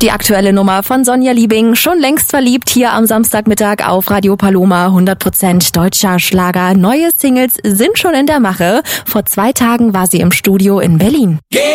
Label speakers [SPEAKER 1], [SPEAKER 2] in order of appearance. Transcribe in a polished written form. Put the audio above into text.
[SPEAKER 1] Die aktuelle Nummer von Sonja Liebing, schon längst verliebt, hier am Samstagmittag auf Radio Paloma, 100% deutscher Schlager. Neue Singles sind schon in der Mache. Vor 2 Tagen war sie im Studio in Berlin.